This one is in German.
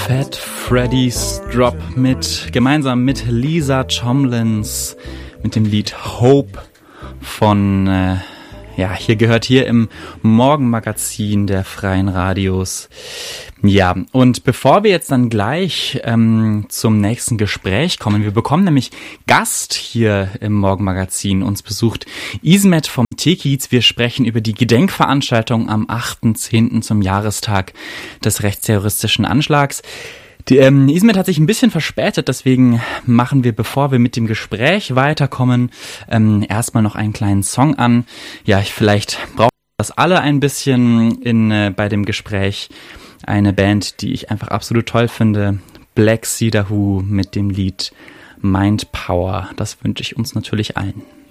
Fat Freddy's Drop gemeinsam mit Lisa Tomlins mit dem Lied Hope von, hier gehört hier im Morgenmagazin der Freien Radios. Ja, und bevor wir jetzt dann gleich zum nächsten Gespräch kommen, wir bekommen nämlich Gast hier im Morgenmagazin. Uns besucht Ismet vom Tekiez. Wir sprechen über die Gedenkveranstaltung am 8.10. zum Jahrestag des rechtsterroristischen Anschlags. Ismet hat sich ein bisschen verspätet, deswegen machen wir, bevor wir mit dem Gespräch weiterkommen, erstmal noch einen kleinen Song an. Ja, vielleicht brauchen das alle ein bisschen bei dem Gespräch. Eine Band, die ich einfach absolut toll finde, Black Cedar Who mit dem Lied Mind Power. Das wünsche ich uns natürlich allen.